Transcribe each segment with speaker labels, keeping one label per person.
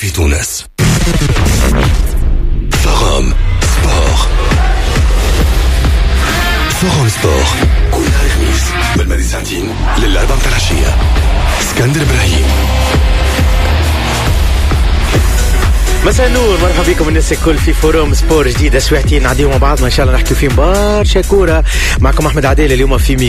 Speaker 1: في تونس. فورم سبور. فورم سبور كل خميس من الماضي ساعتين للأربعة متاع العشية. اسكندر إبراهيم.
Speaker 2: مساء النور، مرحبا بكم الناس الكل في فوروم سبور جديد. اسبوعتين نعديهم مع بعضنا ان شاء الله نحكي فيه برشا كوره. معكم احمد عديل اليوم في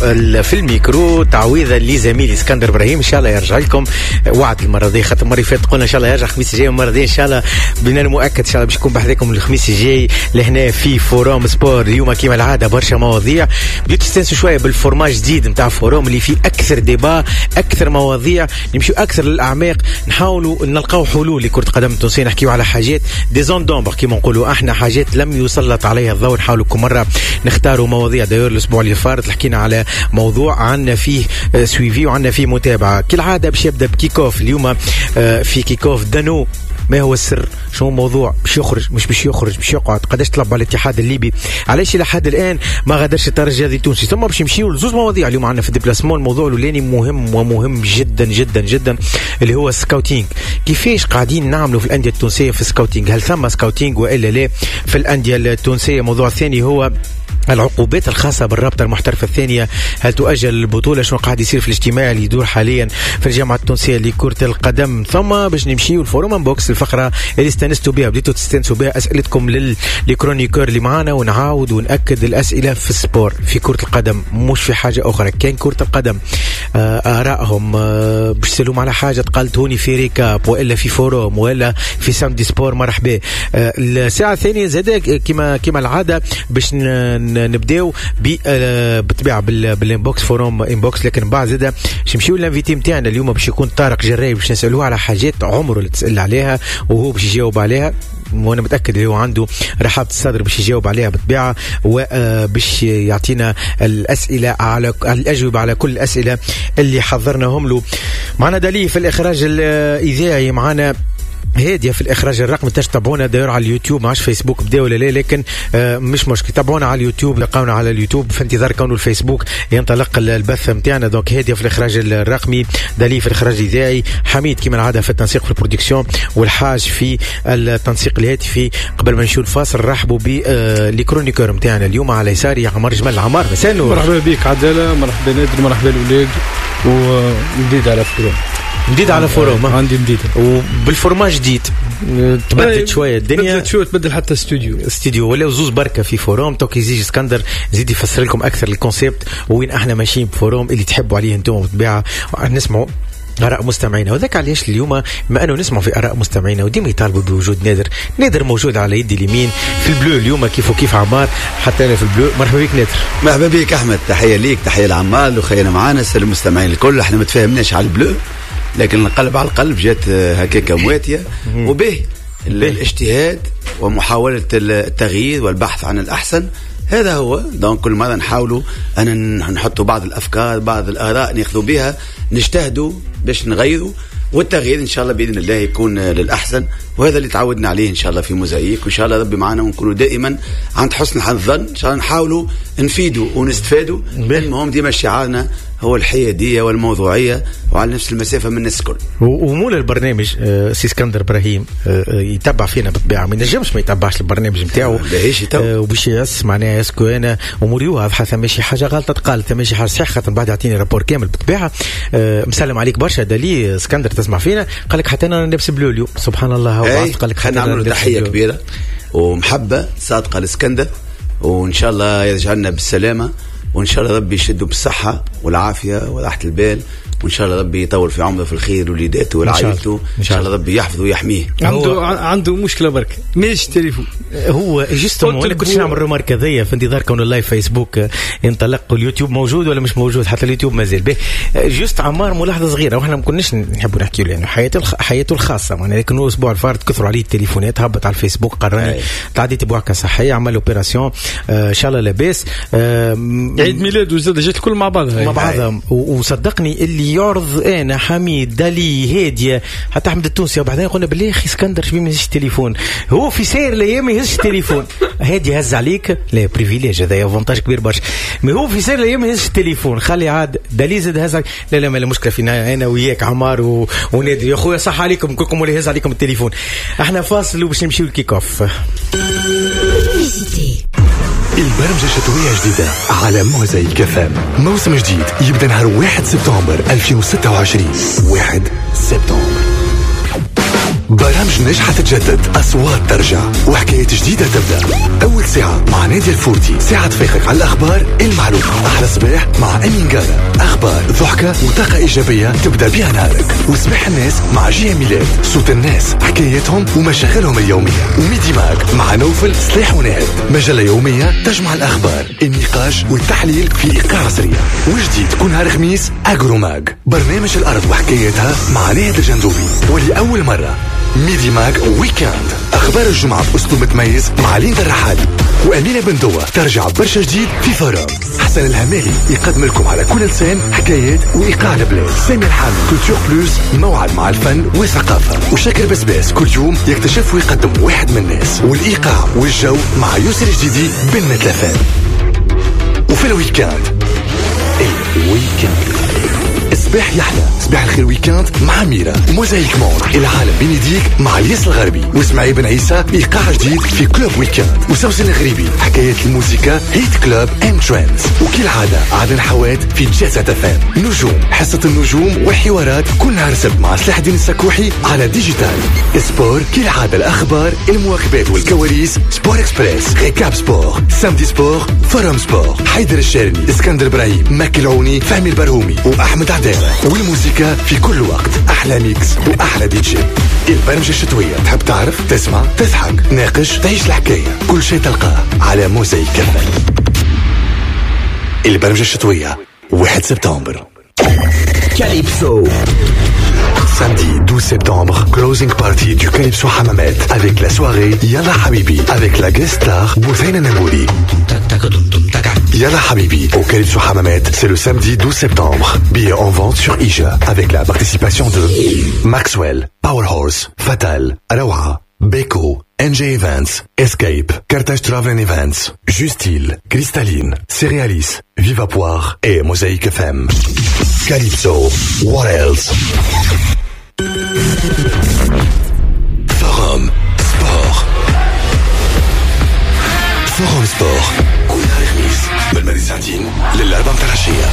Speaker 2: الميكرو تعويضا لزميلي اسكندر ابراهيم. ان شاء الله يرجع لكم وعد المره دي، خاطر المره اللي فاتت قلنا ان شاء الله يرجع الخميس الجاي، المره دي ان شاء الله بنا مؤكد ان شاء الله باش نكون بحذاكم الخميس الجاي لهنا في فوروم سبور. اليوم كيما العاده برشا مواضيع، بديت تستنسوا شويه بالفورماج جديد نتاع فوروم اللي فيه اكثر ديبا، اكثر مواضيع، نمشيو اكثر للاعماق، نحاولوا نلقاو حلول لكره قدم التونسيه، نحكيو على حاجات دي زون دومبر كيما نقولوا احنا، حاجات لم يسلط عليها الضوء. نحاولوا كل مره نختاروا مواضيع. داير الاسبوع اللي فات حكينا على موضوع عندنا فيه سويفي وعندنا فيه متابعه كالعاده. باش يبدا بكيكوف اليوم. في كيكوف دانو ما هو السر؟ شنو الموضوع؟ باش يخرج مش باش يخرج، باش يقعد؟ قداش طلب على الاتحاد الليبي؟ علاش الى حد الان ما غادرش الترجي التونسي؟ ثم باش نمشيو لزوج مواضيع اليوم عندنا في الديبلاسمون. الموضوع الاولاني مهم ومهم جدا جدا جدا اللي هو السكاوتينج. كيفاش قاعدين نعملوا في الانديه التونسيه في السكاوتينج؟ هل ثم سكاوتينج والا لا في الانديه التونسيه؟ الموضوع الثاني هو العقوبات الخاصة بالرابطة المحترفة الثانية. هل تؤجل البطولة؟ شنو قاعد يصير في الاجتماع اللي يدور حاليا في الجامعة التونسية لكرة القدم؟ ثم باش نمشيو الفوروم بوكس، الفقرة اللي استنستوا بها بديتوا تستنسوا بها أسئلتكم للكرونيكور اللي معانا، ونعاود ونأكد الأسئلة في السبور في كرة القدم مش في حاجة أخرى. كان كرة القدم آرائهم باش يسألوهم على حاجة تقالت هوني في ريكاب وإلا في فوروم وإلا في سامدي سبور مرحبا. الساعة الثانية زاد كما العادة باش نبداو بالطبيعه بالانبوكس فوروم انبوكس، لكن بعد زاده باش نمشيو للانفيتي نتاعنا اليوم باش يكون طارق جراي، باش نسالوه على حاجات عمره اللي تسال عليها وهو باش يجاوب عليها، وانا متاكد اللي هو عنده رحابه الصدر باش يجاوب عليها بالطبيعه، وباش يعطينا الاسئله على الاجوبه على كل الاسئله اللي حضرناهم له. معنا دالي في الاخراج الاذاعي، معنا هادية في الإخراج الرقمي. تتابعونا داير على اليوتيوب، معاش فيسبوك بدا ولا لا، لكن مش مشكل، تابعونا على اليوتيوب، لقاونا على اليوتيوب في انتظار كونه الفيسبوك ينطلق البث متاعنا. دونك هادية في الإخراج الرقمي، دالي في الإخراج الإذاعي، حميد كما العادة في التنسيق في البرودكسيون، والحاج في التنسيق الهاتفي. قبل ما نشوف الفاصل رحبوا بالكرونيكور متاعنا اليوم على يساري عمر جمال. عمر مساء النور.
Speaker 3: مرحبا بك عدالة، مرحبا نادر، مرحبا الأولاد، وجديد على فوروم.
Speaker 2: جديد على فوروم،
Speaker 3: عندي جديد
Speaker 2: وبالفورماج جديد. تبدلت شويه الدنيا،
Speaker 3: تبدل حتى استوديو
Speaker 2: ولا زوز بركه في فوروم. توك يزيد اسكندر زيد يفسر لكم اكثر الكونسيبت وين احنا ماشيين بفوروم اللي تحبوا عليه انتم بالطبيعه. نسمعوا آراء مستمعينا، وذاك علاش اليوم بما أنه نسمع في آراء مستمعينا وديما يطالبوا بوجود نادر موجود على يدي اليمين في البلو اليوم كيف عمار حتى أنا في البلو. مرحبا بك نادر.
Speaker 4: مرحبا بك أحمد، تحية ليك، تحية لعمال وخينا معانا، سلام المستمعين الكل. احنا ما تفاهمناش على البلو، لكن القلب على القلب جات هكاك مواتية وبه الاجتهاد ومحاولة التغيير والبحث عن الأحسن. هذا هو. دونك كل مرة نحاولوا أن نحطوا بعض الأفكار، بعض الآراء ناخذوا بها، نجتهدوا باش نغيروا، والتغيير إن شاء الله بإذن الله يكون للأحسن. وهذا اللي تعودنا عليه إن شاء الله في موزايك، وإن شاء الله ربي معنا ونكونوا دائما عند حسن الظن. إن شاء الله نحاولوا نفيدوا ونستفادوا. المهم ديما شعارنا هو الحيادية والموضوعية وعلى نفس المسافة من الناس الكل.
Speaker 2: ومول البرنامج سي اسكندر ابراهيم يتبع فينا بالطبيعة، ما ينجمش ما يتبعش البرنامج نتاعو وباش يس معناها يسكو انا اموري واضحة، ثم ماشي حاجة غلطة تقال، ثم ماشي حاجة صحيحة، خاطر بعد يعطيني رابور كامل بالطبيعة. مسلم عليك برشا دالي اسكندر تسمع فينا، قال لك حتى انا نلبس بلو اليوم سبحان الله.
Speaker 4: قال لك خلينا نعمل تحية كبيرة ومحبة صادقة لاسكندر، وإن شاء الله يرجع لنا بالسلامة، وإن شاء الله ربي يشده بالصحة والعافية وراحة البال، وإن شاء الله ربي يطول في عمره في الخير وليداته ولعائلته. إن شاء الله ربي يحفظه ويحميه.
Speaker 3: عنده مشكلة برك ماش تليفون
Speaker 2: هو جستم، ولا كنتش نعمل رومارك هذيا في انتظار كون اللايف فيسبوك ينطلق، واليوتيوب موجود ولا مش موجود؟ حتى اليوتيوب مازال به. جست عمار ملاحظة صغيرة، وإحنا ما كناش نحبوا نحكي له لأنه حياته الخاصة، يعني لكن هو أسبوع الفارط كثروا عليه التليفونات، هبط على الفيسبوك قررني تعديت بوعكة صحية، عمل أوبيراسيون إن شاء الله لاباس.
Speaker 3: عيد ميلاد وزاد جات الكل مع بعضها
Speaker 2: وصدقني اللي يعرض انا حميد دالي هاديه حتى احمد التونسي، وبعدين قلنا بالله اخي اسكندر شبيه ما يهزش التليفون، هو في سير الايام ما يهزش التليفون. هادي هز عليك لا بريفيليج، هذا افونتاج كبير برشا، ما هو في سير الايام ما يهزش التليفون، خلي عاد دالي زاد هز عليك. لا ما المشكله فينا انا وياك عمار ونادر يا خويا، صح عليكم كلكم ولا يهز عليكم التليفون. احنا فاصل وباش نمشيو الكيك اوف.
Speaker 1: البرمجة الشتوية جديدة على موزايك FM. موسم جديد يبدأ نهار 1 سبتمبر 2026. 1 سبتمبر. برامج ناجحة تتجدد، أصوات ترجع، وحكايات جديدة تبدأ. أول ساعة مع نادي الفورتي، ساعة تفيقك على الأخبار المعلومة. أحلى صباح مع أمين قارة، أخبار ضحكة وطاقة إيجابية تبدأ بها نهارك. وصباح الناس مع جيه ميلاد، صوت الناس، حكاياتهم ومشاغلهم اليومية. وميدي ماك مع نوفل صليح ونهد، مجلة يومية تجمع الأخبار، النقاش والتحليل في إيقاع عصرية. وجديد كل نهار خميس أجرو ماج، برنامج الأرض وحكاياتها مع نهد الجندوبي. ولأول مرة ميدي ماج ويكاند، أخبار الجمعة بأسلوب متميز مع ليندا الرحالي وأمينة بندوة. ترجع برشا جديد في فورم. حسن الهمالي يقدم لكم على كل لسان حكايات وإيقاع البلاد. سامي الحامل كولتور بلوس، موعد مع الفن والثقافة. وشاكر بسباس كل يوم يكتشف ويقدم واحد من الناس. والإيقاع والجو مع يسر الجديدي بالمتلفان. وفي الويكاند صباح يحلى، صباح الخير ويكاند مع ميرا وموزايك مون. العالم بين يديك مع الياس الغربي واسماعيل بن عيسى، ايقاع جديد في كلوب ويكاند. وسوسن الغريبي، حكايات الموسيقى، هيت كلوب اند ترندز. وكالعادة عدن حواد في جازة تفان. نجوم، حصة النجوم والحوارات كل نهار سبت مع سلاح الدين السكوحي على ديجيتال. سبور كالعادة، الأخبار، المواكبات والكواليس. سبور اكسبريس، ريكاب سبور، سامدي سبور، فورم سبور. حيدر الشارني، اسكندر ابراهيم، ماكي العوني، فهمي البرهومي وأحمد عدالة. والموسيقى في كل وقت، أحلى ميكس وأحلى دي جي. البرمجة الشتوية، تحب تعرف، تسمع، تضحك، ناقش، تعيش الحكاية، كل شيء تلقاه على موزايك FM. البرمجة الشتوية 1 سبتمبر.
Speaker 5: Calypso.
Speaker 1: Samedi 12 septembre, closing party du Calypso Hammamet avec la soirée Yalla Habibi avec la guest star Bouzayna Nabouli. Yalla Habibi au Calypso Hammamet, c'est le samedi 12 septembre. Billets en vente sur Ija avec la participation de Maxwell, Powerhorse, Fatal, Arawa, Beko, NJ Events, Escape, Carthage Travel Events, Justil, Cristalline, Cerealis, Viva Poire et Mosaïque FM. Calypso, what else? Forum Sport. Forum Sport. كل نهار خميس بالمدينة للأربعة متاع العشية.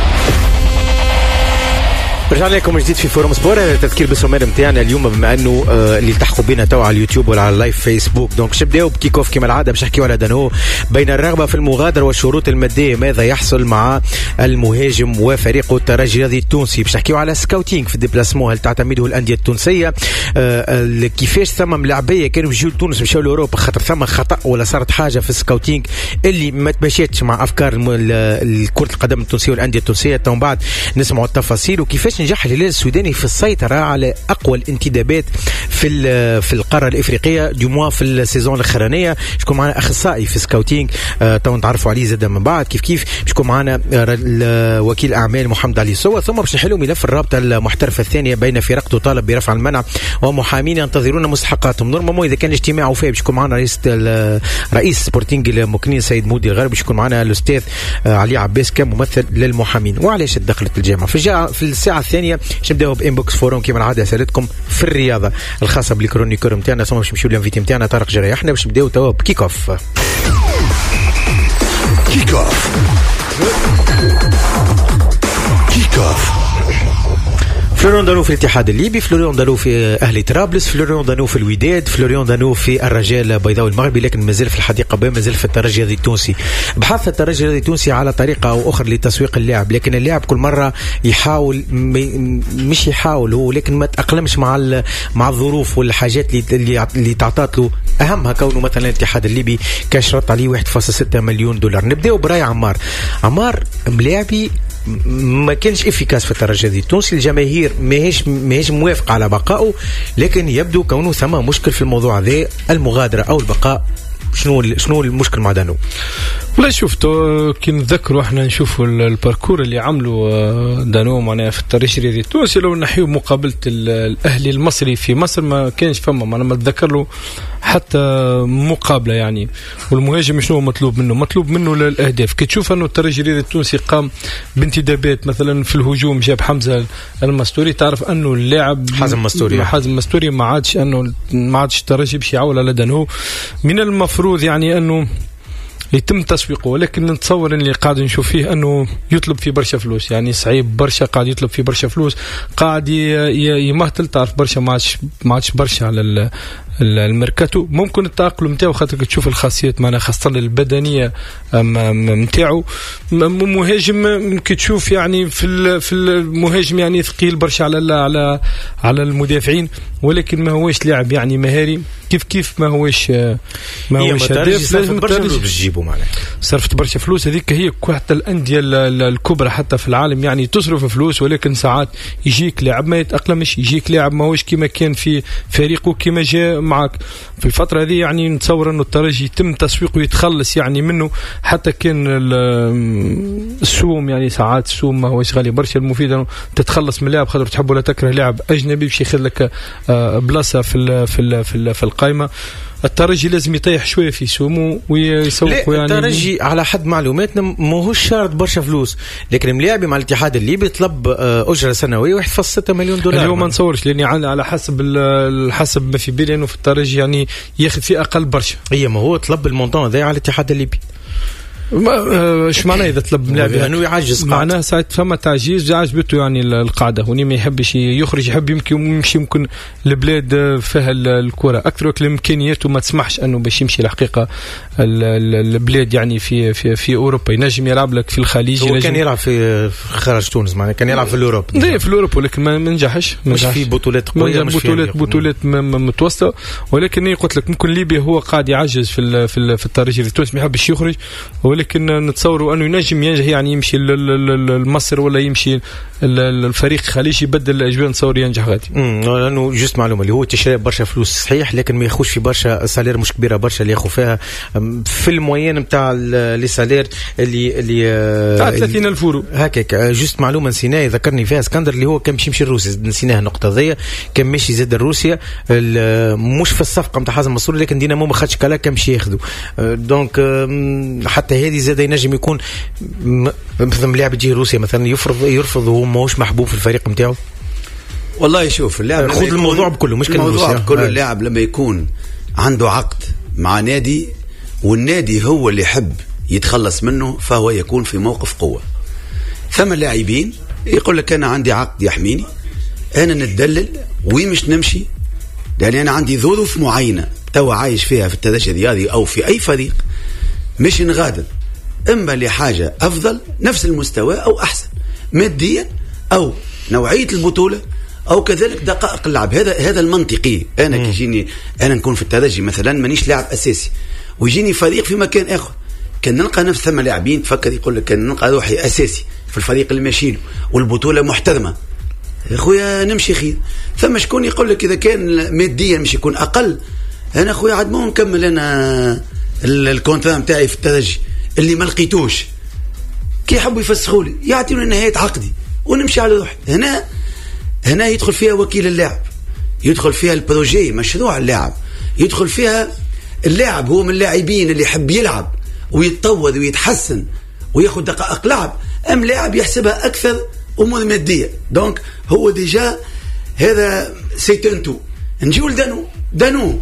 Speaker 2: رجعنا لكم جديد في فورم سبور. تذكير بالسومير نتاعنا اليوم، بما انه اللي تحقوا بينا تو على اليوتيوب ولا على اللايف فيسبوك، دونك باش نبداو بكيك اوف كما العاده، باش نحكيو على دانو بين الرغبه في المغادره والشروط الماديه. ماذا يحصل مع المهاجم وفريقه الترجي الرياضي التونسي؟ باش نحكيو على سكاوتينغ في الديبلاسمون، هل تعتمده الانديه التونسيه؟ كيفاش ثم ملاعبيه كانوا يجيو لتونس مشاو لاوروبا خاطر ثم خطا، ولا صارت حاجه في السكاوتينغ اللي ما تمشيتش مع افكار كره القدم التونسيه والانديه التونسيه؟ من بعد نسمعوا التفاصيل. وكيفاش نجح الهلال السوداني في السيطرة على أقوى الانتدابات في القارة الإفريقية دي موا في السيزون الأخرانية. شكون معنا أخصائي في سكاوتينغ تو نتعرفوا عليه زاد من بعد كيف شكون معنا وكيل أعمال محمد علي سوا. ثم باش نحلوا ملف الرابطة المحترفة الثانية بين فرق تطالب برفع المنع ومحامين ينتظرون مستحقاتهم. نورمالمون إذا كان الاجتماع وفاه باش يكون معنا رئيس سبورتينغ المكنين سيد مودي الغربي، باش يكون معنا الأستاذ علي عباس كممثل للمحامين. وعلاش دخلت الجامعة في الساعة الثانية باش نبداو بانبوكس فورم كما العاده سالتكم في الرياضه الخاصه بالكرونيكور نتاعنا. ثم باش نمشيو للانفيتي نتاعنا طارق جرايح. احنا باش نبداو توا بكيك اوف.
Speaker 1: كيك اوف. كيك اوف.
Speaker 2: فلوريان دانو في الاتحاد الليبي، فلوريان دانو في أهلي طرابلس، فلوريان دانو في الوداد، فلوريان دانو في الرجاء البيضاوي المغربي، لكن مازال في الحديقة بين مازال في الترجي الرياضي التونسي. بحث الترجي الرياضي التونسي على طريقة أو أخرى لتسويق اللاعب، لكن اللاعب كل مرة يحاول مش يحاول هو، لكن ما تأقلمش مع الظروف والحاجات اللي تعطات له، أهمها كونه مثلا الاتحاد الليبي كشرط عليه 1.6 مليون دولار. نبدأ براي عمار ملاعبي ما كانش افيكاس في الترجي الرياضي التونسي، الجماهير ماهيش موافقه على بقائه، لكن يبدو كونه ثم مشكل في الموضوع هذا، المغادره او البقاء شنو المشكل مع دانو؟
Speaker 3: لا شفتوا كي نذكروا احنا نشوفوا الباركور اللي عملوا دانو معناها في التاريخ الرياضي التونسي، لو نحيو مقابله الاهلي المصري في مصر ما كانش فما، انا ما اتذكر له حتى مقابله يعني. والمهاجم شنو مطلوب منه الاهداف. كي تشوف انه الترجي الرياضي التونسي قام بانتدابات مثلا في الهجوم، جاب حمزه المستوري، تعرف انه اللاعب حازم مستوري ما عادش الترجي باش يعول على دانو. من المفروض يعني انه يتم تسويقه، ولكن نتصور اللي قاعد نشوف فيه انه يطلب فيه برشا فلوس، يعني صعيب برشا قاعد يطلب فيه برشا فلوس، قاعد يمهتل، تعرف برشا ما عادش برشا على الميركاتو. ممكن التأقلم نتاعو خاطر تشوف الخاصيات معنا خاصة البدنية نتاعو. مهاجم كي تشوف يعني في المهاجم يعني ثقيل برشا على المدافعين، ولكن ما هوش لاعب يعني مهاري كيف ما هوش هداف. لازم
Speaker 2: تجيبه معنا
Speaker 3: صرفت برشا فلوس، هذيك هي حتى الأندية الكبرى حتى في العالم يعني تصرف فلوس، ولكن ساعات يجيك لاعب ما يتأقلمش، يجيك لاعب ما هوش كيما كان في فريقه كيما جاء معك في الفترة هذه. يعني نتصور أنه الترجي يتم تسويقه ويتخلص يعني منه، حتى كان السوم يعني ساعات السوم ما هوش غالي برشا، المفيد أنه تتخلص من لاعب خاطر تحب ولا تكره لاعب أجنبي باش ياخذ لك بلاصة في القائمة. الترجي لازم يطيح شويه في سومو ويسوقوا يعني.
Speaker 2: الترجي على حد معلوماتنا ماهوش شارط برشا فلوس، لكن ملاعبي مع الاتحاد الليبي طلب اجره سنويه 1.6 مليون دولار.
Speaker 3: اليوم ما نصورش لاني على حسب ما في بالي انه في الترجي يعني ياخذ فيه اقل برشا.
Speaker 2: هي ما هو طلب المونطون هذا على الاتحاد الليبي.
Speaker 3: ايش معناه اذا طلب لاعب
Speaker 2: يعني يعجز؟
Speaker 3: معناه ساعات فما تعجيز، عجبته يعني القاعده وني ما يحبش يخرج، يحب يمكن البلاد فيها الكره اكثر، ولكن امكانياته ما تسمحش انه باش يمشي الحقيقه البلاد يعني في اوروبا. ينجم يلعب لك في الخليج،
Speaker 2: هو كان يلعب في خارج تونس معناه كان يلعب في الاوروب.
Speaker 3: لا في الاوروب ولكن ما نجحش،
Speaker 2: مش في بطولات قويه،
Speaker 3: مش بطولات متوسطه. ولكن قلت لك ممكن ليبيا هو قاعد يعجز في الترجي التونسي، ما يحبش يخرج، ولكن نتصوروا أنه ينجم يعني يمشي لمصر ولا يمشي الفريق الخليجي يبدل الأجواء، نتصور ينجح غادي.
Speaker 2: لأنه جست معلومة اللي هو تشري برشا فلوس صحيح، لكن ما يخوش في برشا سالير مش كبيرة برشا اللي ياخذ فيها في الموين نتاع لي سالير اللي
Speaker 3: تاع 30,000 يورو
Speaker 2: هكاك. جست معلومة نسيناه ذكرني فيها اسكندر، اللي هو كان باش يمشي لروسيا، نسيناها النقطة ذي، كان ماشي زاد روسيا مش في الصفقة نتاع حازم مسؤول، لكن دينامو ما خدش كلا كان باش ياخذوا. دونك حتى هذه زاد ينجم يكون مثلا ملاعب يجي روسيا مثلا يرفض وهو ماهوش محبوب في الفريق نتاعو.
Speaker 4: والله شوف اللاعب
Speaker 2: خذ الموضوع بكله، مش
Speaker 4: الموضوع بكله. اللاعب لما يكون عنده عقد مع نادي والنادي هو اللي يحب يتخلص منه، فهو يكون في موقف قوة. ثم اللاعبين يقول لك أنا عندي عقد يحميني، أنا نتدلل وين مش نمشي، لأن أنا عندي ظروف معينة تو عايش فيها في الترجي الرياضي أو في أي فريق، مش نغادر إما لحاجة أفضل نفس المستوى أو أحسن ماديا أو نوعية البطولة أو كذلك دقائق اللعب. هذا المنطقي. أنا كيجيني أنا نكون في الترجي مثلا مانيش لاعب أساسي ويجيني فريق في مكان آخر، كان نلقى نفس ثم لاعبين تفكر يقول لك كان نلقى روحي أساسي في الفريق اللي ماشيله والبطولة محترمة، يا خويا نمشي خير. ثم شكون يقول لك إذا كان ماديا مش يكون أقل، أنا خويا عاد ما نكمل أنا الكونترا نتاعي في الترجي اللي ما لقيتوش، كي يحبوا يفسخوا لي يعطيوني نهاية عقدي ونمشي على روحي. هنا يدخل فيها وكيل اللاعب، يدخل فيها البروجي مشروع اللاعب، يدخل فيها اللاعب هو من اللاعبين اللي يحب يلعب ويتطور ويتحسن وياخد دقائق لعب، أم لاعب يحسبها أكثر أمور مادية. دونك هو ديجا هذا سيتنتو. نجيو لدانو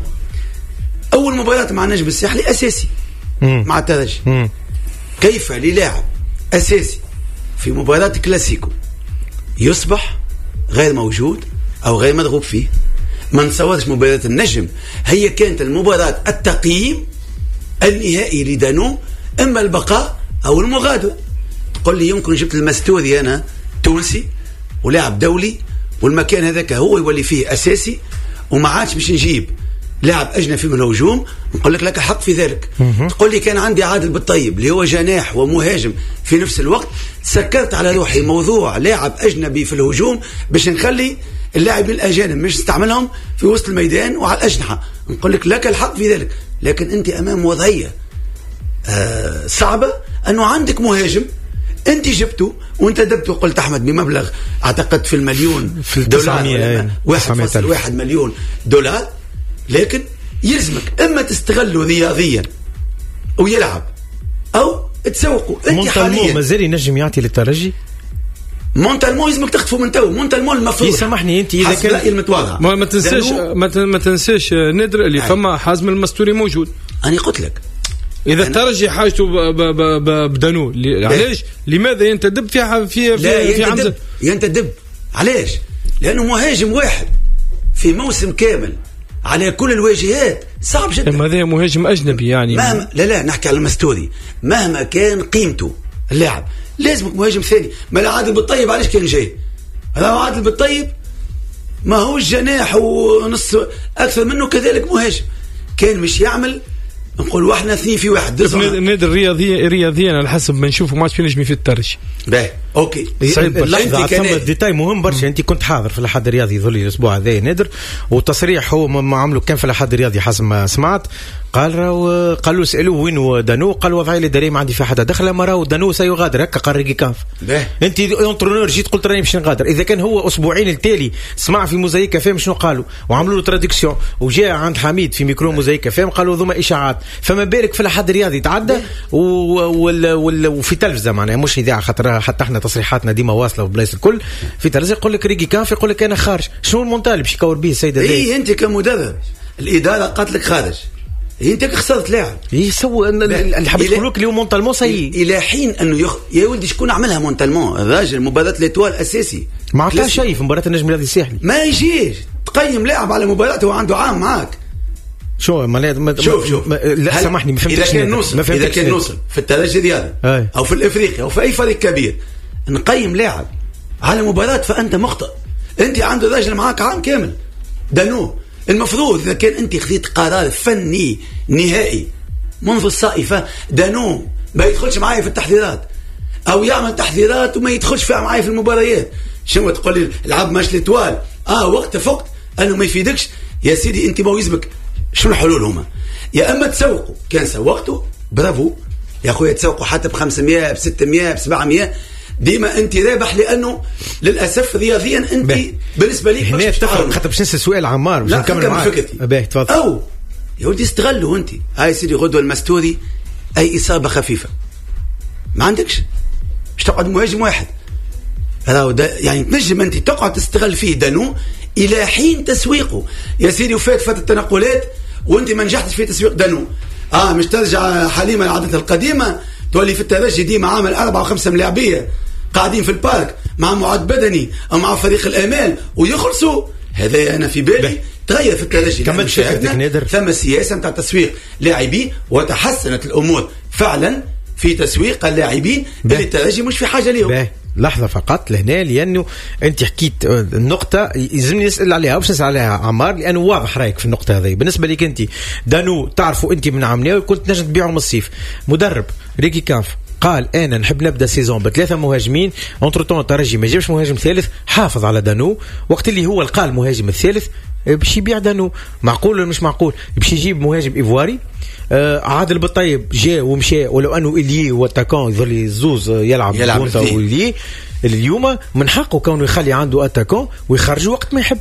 Speaker 4: أول مباراة مع نجم الساحلي أساسي مع الترجي. كيف للاعب أساسي في مباراة كلاسيكو يصبح غير موجود أو غير مرغوب فيه؟ ما نتصورش مباراة النجم هي كانت المباراة التقييم النهائي لدانو، إما البقاء أو المغادرة. تقول لي يمكن جبت المستوري أنا تونسي ولاعب دولي والمكان هذاك هو يولي فيه أساسي وما عادش باش نجيب لاعب أجنبي من الهجوم، نقول لك حق في ذلك. تقول لي كان عندي عادل بالطيب اللي هو جناح ومهاجم في نفس الوقت، سكرت على روحي موضوع لاعب أجنبي في الهجوم باش نخلي اللاعبين الأجانب مش استعملهم في وسط الميدان وعلى الأجنحة، نقول لك الحق في ذلك. لكن أنت أمام وضعية صعبة، أنه عندك مهاجم أنت جبته وأنت دبته، قلت أحمد بمبلغ أعتقد في المليون
Speaker 2: في
Speaker 4: دولار، 1.1 مليون دولار، لكن يلزمك إما تستغله رياضيا ويلعب أو تسوقه. أنت
Speaker 2: حاليا مازال ينجم يعطي للترجي.
Speaker 4: مونتالمو يلزمك تخطفه من تو. مونتالمو المفروض
Speaker 2: سامحني انت اذا كان
Speaker 4: المتواضع
Speaker 3: ما تنساش نادر اللي فما حازم المستوري موجود.
Speaker 4: انا قلت لك
Speaker 3: اذا الترجي حاجته بدانو علاش لماذا ينتدب في حمزه
Speaker 4: ينتدب علاش؟ لانه مهاجم واحد في موسم كامل على كل الواجهات صعب جدا.
Speaker 3: هذا مهاجم اجنبي يعني
Speaker 4: مهما لا نحكي على المستوري، مهما كان قيمته اللاعب لازمك مهاجم ثاني. ما لا عادل بالطيب علاش كان جاي؟ هذا عادل بالطيب ما هو جناح ونص اكثر منه، كذلك مهاجم كان مش يعمل نقول احنا 2 في 1.
Speaker 3: النادي رياضيا على حسب ما نشوفوا ما في نجمي في الترجي.
Speaker 4: باهي اوكي
Speaker 2: لحظه ثم ديتاي مهم برشا. انت كنت حاضر في الاحد الرياضي ذولي الاسبوع هذا نادر، وتصريح هو ما عملوا كان في الاحد الرياضي حسب ما سمعت، قالوا سالوه وين دانو، قال وضعي الاداري ما عندي فيها حتى دخل، ما راهو دانو سيغادر هكا قال ريكي كانف. انت انترونور جيت قلت راني باش نغادر. اذا كان هو اسبوعين التالي سمع في موزايك فهم شنو قالوا وعملوا له تراديكسيون وجاء عند حميد في ميكرو موزايك فهم قالوا ذوما اشاعات، فما بالك في الاحد الرياضي تعدى وفي تلفزه معناها مش اذاعه، خاطر حتى احنا تصريحاتنا ديما واصله وبلايص الكل في تلفزه يقول لك ريكي كانف يقول لك انا خارج. شنو المونتال باش يكور به السيد هذا؟
Speaker 4: اي انت كمدرب الاداره قالت لك خارج، انت خسرت لاعب
Speaker 2: يسوي اللي حبيت نقول لك اللي هو مونتالمون سيء
Speaker 4: الى حين انه يا ولدي شكون عملها مونتالمون؟ الراجل مباراه ليتوال اساسي
Speaker 2: ما عطاه شيء في مباراه النجم الرياضي الساحلي،
Speaker 4: ما يجيش تقيم لاعب على مباراته وعنده عام معاك.
Speaker 2: شوف لا سامحني ما فهمتش.
Speaker 4: اذا كان نوصل في الترجي الرياضي او في الافريقي او في اي فريق كبير نقيم لاعب على مباراه فانت مخطئ. انت عنده راجل معاك عام كامل دانو، المفروض إذا كان أنت خذيت قرار فني نهائي منذ الصائفة دانو ما يدخلش معايا في التحضيرات أو يعمل تحضيرات وما يدخلش فيها معايا في المباريات. شنو تقول لي العب ماش ليتوال وقت فقت أنه ما يفيدكش يا سيدي. أنت ما يلزمك شنو الحلول هما؟ يا أما تسوقوا كان سوقته برافو يا أخويا، تسوقوا حتى ب500 ب600 ب700 ديما انت رابح، لانه للاسف رياضيا انت بالنسبه لي
Speaker 2: هنا خاطر باش نسال سؤال عمار باش نكمل معاك. باهي تفضل.
Speaker 4: او يا ولدي استغلوا انت هاي سيدي غدوه المستوري اي اصابه خفيفه ما عندكش مش تقعد مهاجم واحد راهو يعني تنجم انت تقعد تستغل فيه دانو الى حين تسويقه يا سيدي. وفات التنقلات وانت ما نجحتش في تسويق دانو مش ترجع حليمه لعادتها القديمه تولي في الترجي ديما عامل 4 و5 ملاعبيه قاعدين في البارك مع معد بدني او مع فريق الامال ويخلصوا. هذا انا في بالي تغير في الترجي.
Speaker 2: كمل شاهدك نادر.
Speaker 4: ثم سياسه نتاع تسويق لاعبين وتحسنت الامور فعلا في تسويق اللاعبين اللي الترجي مش في حاجه ليهم.
Speaker 2: لحظه فقط لهنا، لانه انت حكيت النقطه يلزمني نسال عليها باش نسال عليها عمار، لانه واضح رايك في النقطه هذه. بالنسبه لك انت دانو تعرفوا انت من عامناه كنت نجم تبيعوا من الصيف، مدرب ريكي كانف قال انا نحب نبدا سيزون ب3 مهاجمين، اونتر طون الترجي ما جابش مهاجم ثالث، حافظ على دانو وقت اللي هو قال المهاجم الثالث باش يبيع دانو. معقول ولا مش معقول؟ باش يجيب مهاجم ايفواري. عادل بالطيب جاء ومشى، ولو انه إليه واتاكون يظل الزوز يلعب وإليه اليوم من حقه كونه يخلي عنده اتاكون ويخرج وقت ما يحب.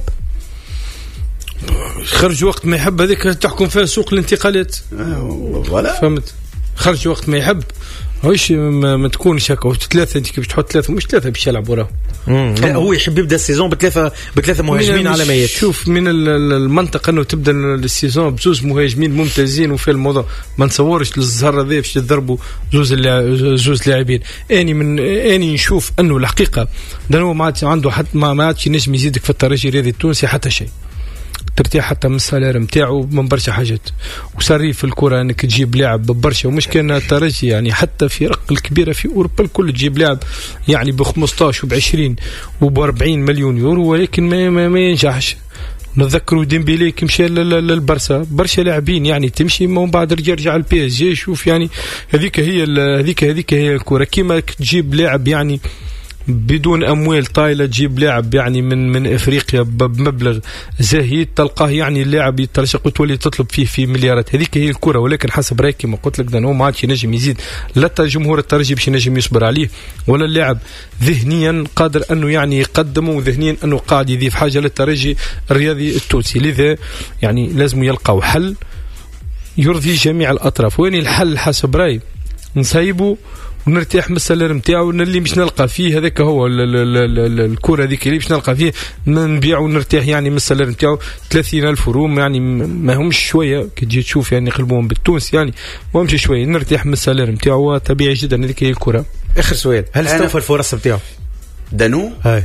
Speaker 3: خرج وقت ما يحب هذيك تحكم فيها سوق الانتقالات
Speaker 4: ولا
Speaker 3: فهمت؟ خرج وقت ما يحب هوش ما تكونش هكا. ثلاثة انت كيف تحط 3 مش 3 باش يلعب وراه.
Speaker 2: لا هو يحب يبدا السيزون ب3 مهاجمين على ما
Speaker 3: شوف من المنطق انه تبدا السيزون ب2 مهاجمين ممتازين وفي الموضوع ما نصورش للزهر هذا باش يضربوا زوز لاعبين. اني نشوف انه الحقيقه دانو ما عنده حتى ما عادش نجم يزيدك في الترجي الرياضي التونسي حتى شيء. ترتاح حتى من السالير نتاعو من برشا حاجات، وسري في الكره انك تجيب لاعب ببرشا، ومش كان الترجي يعني حتى في رق الكبيره في اوروبا الكل تجيب لاعب يعني ب15 وب20 وب40 مليون يورو، ولكن ما ينجحش. نتذكروا ديمبيلي كي مشى للبرسا برشا لاعبين يعني تمشي من بعد يرجع البي اس جي. شوف يعني هذيك هي الكره كيما تجيب لاعب يعني بدون اموال طايله تجيب لاعب يعني من افريقيا بمبلغ زهيد تلقاه يعني اللاعب يترشق وتولي تطلب فيه في مليارات. هذيك هي الكره. ولكن حسب رايي كما قلت لك دانو ما عادش ينجم يزيد، لا جمهور الترجي باش ينجم يصبر عليه، ولا اللاعب ذهنيا قادر انه يعني يقدمه، وذهنيا انه قاعد يضيف حاجه للترجي الرياضي التونسي. لذا يعني لازم يلقاو حل يرضي جميع الاطراف. وين الحل حسب رايي؟ نسيبه ونرتاح من السلر نتاعو، اللي مش نلقى فيه هذاك هو الكره هذيك اللي مش نلقى فيه نبيعه ونرتاح يعني من السلر نتاعو 30,000 روم، يعني ما همش شويه كي تجي تشوف يعني قلبهم بالتونس يعني ما همش شويه، نرتاح من السلر نتاعو طبيعي جدا. هذيك هي الكره.
Speaker 2: اخر سؤال، هل استوفى الفرص نتاعو
Speaker 4: دانو؟
Speaker 2: هاي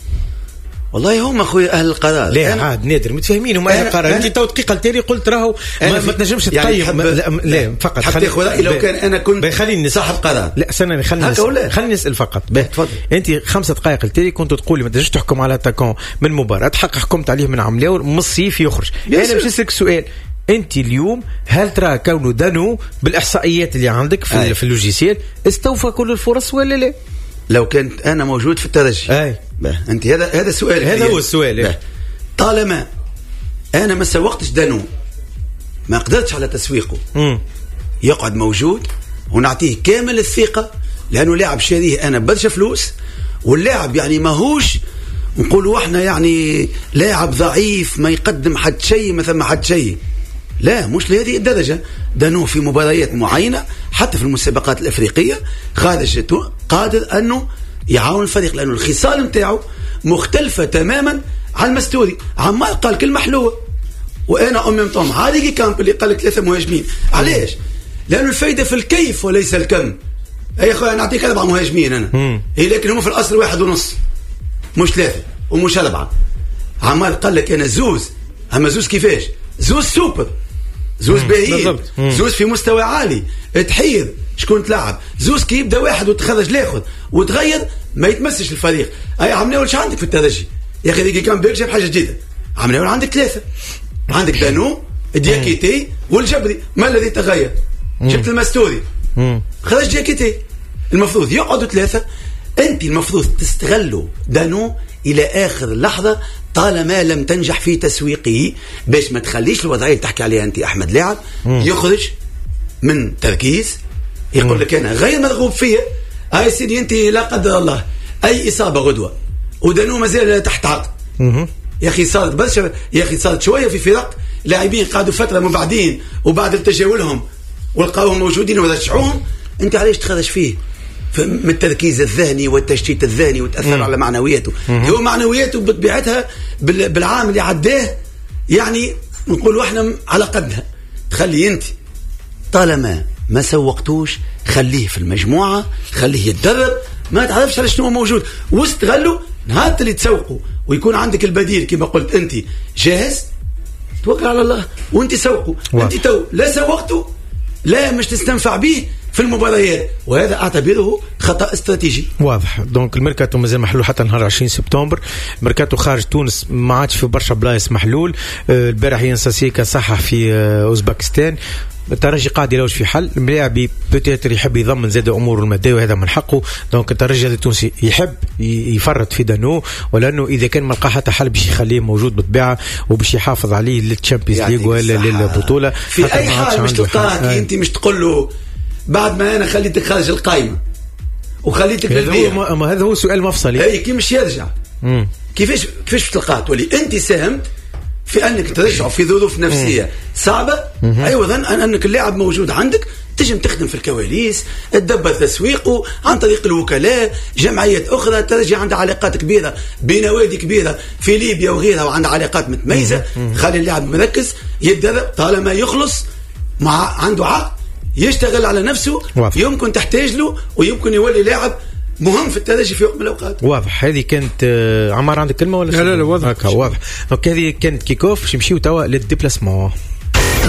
Speaker 4: والله هم اخويا اهل القرار.
Speaker 2: لا عاد نادر متفاهمين هم اهل القرار. انت تو دقيقه التالي قلت راهو ما تنجمش تقيم يعني لا فقط
Speaker 4: حتى خذ لو كان انا كنت خليني صاحب قرار.
Speaker 2: لا استنى خليني نسال فقط. انت 5 دقائق التالي كنت تقول لي ما تنجمش تحكم على تاكون من مباراه حق حكمت عليه من عملاور من الصيف يخرج. انا باش نسالك سؤال، انت اليوم هل ترى كونه دانو بالاحصائيات اللي عندك في اللوجيسيال استوفى كل الفرص ولا لا؟
Speaker 4: لو كنت انا موجود في الترجي انت هذا السؤال،
Speaker 2: هذا هو السؤال.
Speaker 4: طالما انا ما سوقتش دانو ما قدرتش على تسويقه يقعد موجود ونعطيه كامل الثقه، لانه لاعب شاريه انا برشا فلوس، واللاعب يعني ماهوش نقولوا احنا يعني لاعب ضعيف ما يقدم حد شيء ما ثم حد شيء، لا مش لهذه الدرجه. دانو في مباريات معينه حتى في المسابقات الافريقيه قادر انه يعاون الفريق، لانه الخصال نتاعو مختلفه تماما عن المستوري. عمار قال كلمه حلوه وانا امي مطعم هذه كامب اللي قال لك 3 مهاجمين. علاش؟ لانه الفايده في الكيف وليس الكم. يا اخويا نعطيك 4 مهاجمين انا لكن هم في الاصل 1.5 مش 3 ومش 4. عمار قال لك انا زوز، اما زوز كيفاش؟ زوز سوبر، زوز باهيين، زوز في مستوى عالي تحير شكون تلعب، زوز كي يبدا واحد وتخرج لاخذ وتغير ما يتمسش الفريق. اي عملنا وش عندك في الترجي يا اخي؟ ديك كان بيرجع بحاجه جديده. عملنا عندك 3، عندك دانو دياكيتي والجبري. ما الذي تغير؟ جبت المستوري خرج دياكيتي. المفروض يقعدوا 3. انت المفروض تستغلوا دانو الى اخر لحظه طالما لم تنجح في تسويقه، باش ما تخليش الوضعيه اللي تحكي عليها انت احمد لاعب يخرج من تركيز يقول لك انا غير مرغوب فيا. هاي سيدي انت لا قدر الله اي اصابه غدوه ودانو مازال تحت عقد. يا اخي صارت برشا، يا اخي صارت شويه في فرق لاعبين قعدوا فتره مبعدين وبعد تجاولهم ولقاوهم موجودين ورجعوهم، انت علاش تخرج فيه من التركيز الذهني والتشتيت الذهني وتأثر على معنوياته. هو معنوياته بطبيعتها بالعام اللي عداه يعني نقولوا احنا على قدها. تخلي انت طالما ما سوقتوش خليه في المجموعة، خليه يتدرب، ما تعرفش على شنو موجود، واستغلوا نهار اللي تسوقوا ويكون عندك البديل كما قلت انت جاهز، توكل على الله وانت سوقوا. انت تو لا سوقتوا لا مش تستنفع به في المباريات، وهذا اعتبره خطأ استراتيجي
Speaker 2: واضح. دونك الميركاتو مازال محلول حتى نهار 20 سبتمبر. الميركاتو خارج تونس ما عادش في برشا بلايص محلول. البارح ينسى سيكا صح في اوزباكستان. الترجي قاعد يلوج في حل. اللاعب بوتيتر يحب يضمن زاد اموره الماديه وهذا من حقه. دونك الترجي التونسي يحب يفرط في دانو، ولانه اذا كان ما لقى حتى حل باش يخليه موجود بالطبيعه وباش يحافظ عليه للتشامبيونز ليغ ولا للبطوله.
Speaker 4: في اي حال مش تلقاك انت مش تقول له بعد ما انا خليتك خارج القائمه وخليتك بالبيع.
Speaker 2: ما هذا هو سؤال مفصلي.
Speaker 4: اي كي مش يرجع كيفاش تلقاه تولي انت ساهمت في انك ترجعه في ظروف نفسيه صعبه. ايضا انك اللاعب موجود عندك تجم تخدم في الكواليس، تدبر تسويقه عن طريق الوكلاء، جمعيات اخرى. ترجع عندها علاقات كبيره بنوادي كبيره في ليبيا وغيرها وعندها علاقات متميزه. خلي اللاعب مركز يتدرب طالما يخلص مع عنده عقد يشتغل على نفسه. يمكن تحتاج له ويمكن يولي لاعب مهم في الترجي في وقت من الاوقات.
Speaker 2: واضح. هذه كانت عمار عندك كلمه ولا
Speaker 3: لا واضح.
Speaker 2: واضح. دونك هذه كانت كيكوف باش نمشيو توا للديبلاسمون.